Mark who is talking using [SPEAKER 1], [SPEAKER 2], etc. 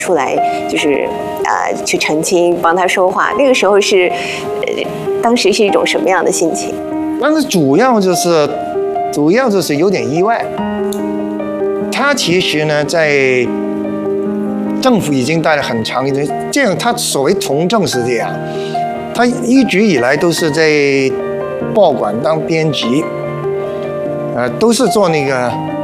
[SPEAKER 1] 出来，就是去澄清，帮他说话。那个时候是，当时是一种什么样的心情？
[SPEAKER 2] 但是主要就是有点意外。他其实呢，在政府已经待了很长一段，这样他所谓从政是这样，他一直以来都是在报馆当编辑，都是做那个